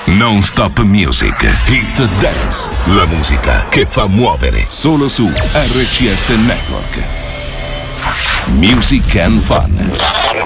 Non Stop Music, Hit Dance, la musica che fa muovere, solo su RCS Network. Music and Fun.